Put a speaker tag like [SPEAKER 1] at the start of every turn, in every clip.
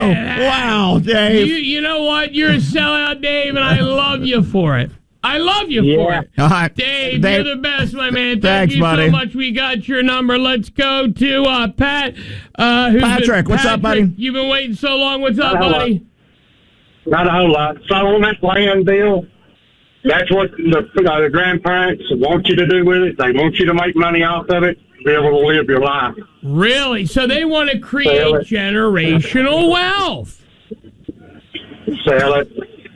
[SPEAKER 1] Wow, Dave.
[SPEAKER 2] You know what? You're a sellout, Dave, and I love you for it. I love you for it. Dave, you're the best, my man.
[SPEAKER 1] Thanks,
[SPEAKER 2] Thank you
[SPEAKER 1] buddy.
[SPEAKER 2] so much. We got your number. Let's go to Pat.
[SPEAKER 1] Patrick, what's up, buddy?
[SPEAKER 2] You've been waiting so long. What's up, buddy?
[SPEAKER 3] Not a whole lot. So on that land deal, that's what the grandparents want you to do with it. They want you to make money off of it, be able to live your life.
[SPEAKER 2] Really? So they want to create generational wealth.
[SPEAKER 3] Sell it.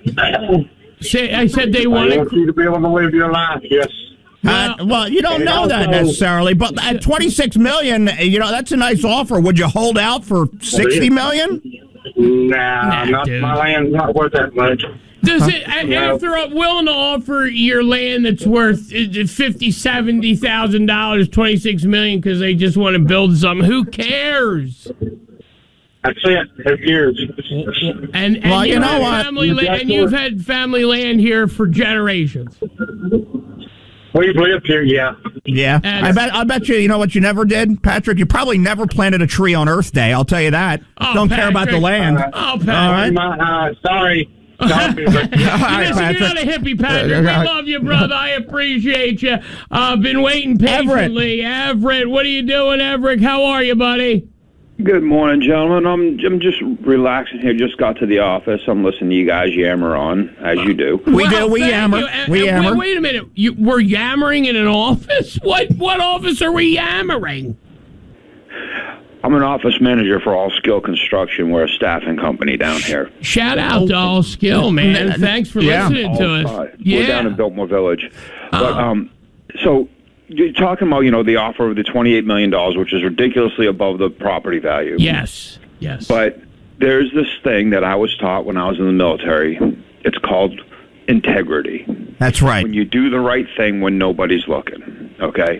[SPEAKER 2] I said they want
[SPEAKER 3] you to be able to live your life, yes.
[SPEAKER 1] Well, you don't know that necessarily, but at $26 million, that's a nice offer. Would you hold out for $60 million?
[SPEAKER 3] Nah, not dude. My land's not worth that much.
[SPEAKER 2] Does it? If they're willing to offer your land that's worth $50,000, $70,000, $26 million because they just want to build something, who cares?
[SPEAKER 3] That's it. Who cares?
[SPEAKER 2] And well, you know what? And you've had family land here for generations.
[SPEAKER 3] We've lived here, yeah.
[SPEAKER 1] Yeah. I bet you know what you never did, Patrick? You probably never planted a tree on Earth Day, I'll tell you that. Don't care about the land.
[SPEAKER 2] Patrick.
[SPEAKER 3] All right. Sorry.
[SPEAKER 2] You're not a hippie, Patrick. We love you, brother. I appreciate you. Been waiting patiently. Everett, what are you doing, Everett? How are you, buddy?
[SPEAKER 4] Good morning, gentlemen. I'm just relaxing here. Just got to the office. I'm listening to you guys yammer on, as you do.
[SPEAKER 1] We yammer. We yammer.
[SPEAKER 2] Wait a minute. We're yammering in an office? What office are we yammering?
[SPEAKER 4] I'm an office manager for All Skill Construction. We're a staffing company down here.
[SPEAKER 2] Shout out to All Skill, man. Thanks for listening to us.
[SPEAKER 4] We're down in Biltmore Village. But, so you're talking about, the offer of the $28 million, which is ridiculously above the property value.
[SPEAKER 2] Yes.
[SPEAKER 4] But there's this thing that I was taught when I was in the military. It's called integrity.
[SPEAKER 1] That's right.
[SPEAKER 4] When you do the right thing when nobody's looking, okay?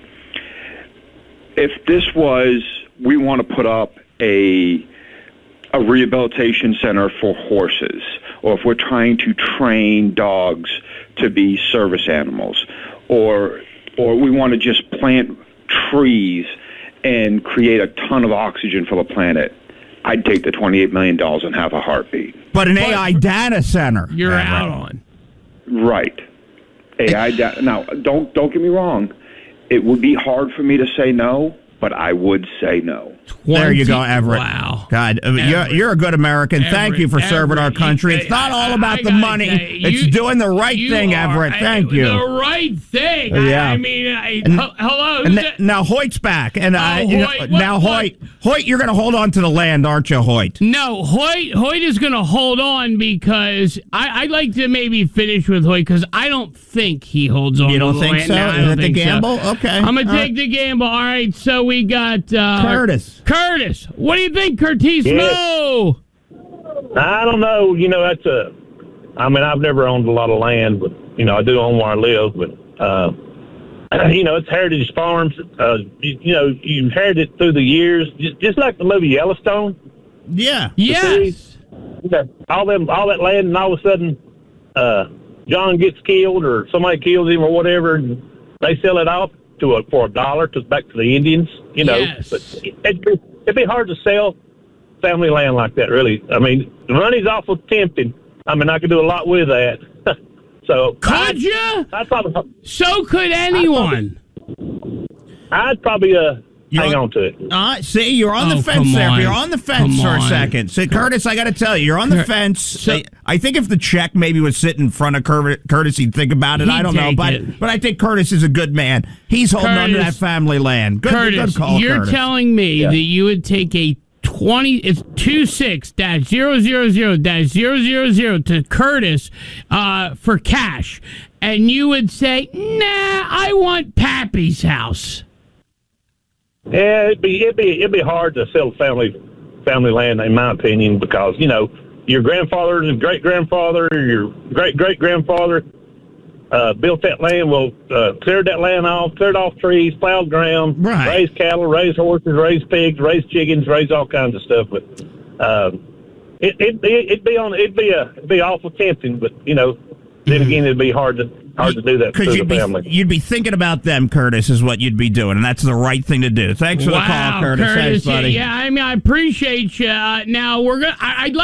[SPEAKER 4] If this was, we want to put up a rehabilitation center for horses, or if we're trying to train dogs to be service animals, or we want to just plant trees and create a ton of oxygen for the planet, I'd take the $28 million and have a heartbeat.
[SPEAKER 1] But an AI data center,
[SPEAKER 2] you're out on.
[SPEAKER 4] Right. AI data. Now, don't get me wrong. It would be hard for me to say no, but I would say no.
[SPEAKER 1] There you go, Everett.
[SPEAKER 2] Wow.
[SPEAKER 1] God, you're a good American. Thank you for serving our country. It's not all about the money. It's doing the right thing, Everett. Thank you.
[SPEAKER 2] The right thing.
[SPEAKER 1] Yeah.
[SPEAKER 2] I mean, hello.
[SPEAKER 1] Now Hoyt's back. And
[SPEAKER 2] Hoyt,
[SPEAKER 1] now Hoyt, you're going to hold on to the land, aren't you, Hoyt?
[SPEAKER 2] No, Hoyt is going to hold on because I'd like to maybe finish with Hoyt because I don't think he holds on.
[SPEAKER 1] You don't
[SPEAKER 2] to the
[SPEAKER 1] think
[SPEAKER 2] land.
[SPEAKER 1] so?
[SPEAKER 2] No,
[SPEAKER 1] Is that the gamble? So. Okay.
[SPEAKER 2] I'm going to take the gamble. All right, so we got
[SPEAKER 1] Curtis.
[SPEAKER 2] What do you think, Curtis? No.
[SPEAKER 5] I don't know. I've never owned a lot of land, but, I do own where I live. But, it's heritage farms. You inherit it through the years, just like the movie Yellowstone.
[SPEAKER 1] Yeah.
[SPEAKER 2] Yes.
[SPEAKER 5] All that land, and all of a sudden, John gets killed or somebody kills him or whatever, and they sell it off for $1 back to the Indians.
[SPEAKER 2] Yes.
[SPEAKER 5] But it'd be hard to sell family land like that, really. I mean, the money's awful tempting. I mean, I could do a lot with that. So
[SPEAKER 2] could you? So could anyone.
[SPEAKER 5] I'd probably hang on to it.
[SPEAKER 1] See, you're on the fence there. You're on the fence for a second. So, Curtis, I got to tell you, you're on the fence. So, I think if the check maybe was sitting in front of Curtis, he'd think about it. I don't know. But I think Curtis is a good man. He's holding on to that family land. Good call,
[SPEAKER 2] you're
[SPEAKER 1] Curtis.
[SPEAKER 2] telling me that you would take a 26-000-000 to Curtis for cash, and you would say, nah, I want Pappy's house.
[SPEAKER 5] Yeah, it'd be hard to sell family land, in my opinion, because your grandfather and great grandfather, your great great grandfather built that land. Well, cleared that land off, cleared off trees, plowed ground, raised cattle, raised horses, raised pigs, raised chickens, raised all kinds of stuff. But it'd be awful tempting. But then again, it'd be hard to do that to the family.
[SPEAKER 1] You'd be thinking about them, Curtis, is what you'd be doing, and that's the right thing to do. Thanks for the call, Curtis. Thanks, buddy.
[SPEAKER 2] Yeah, I mean, I appreciate you. Now we're gonna. I'd